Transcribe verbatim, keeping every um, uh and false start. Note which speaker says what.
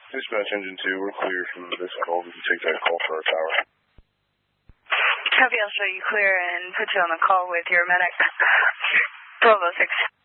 Speaker 1: Dispatch Engine two, we're clear from this call. We can take that call for our tower.
Speaker 2: Copy, I'll show you clear and put you on the call with your medic. Bravo six.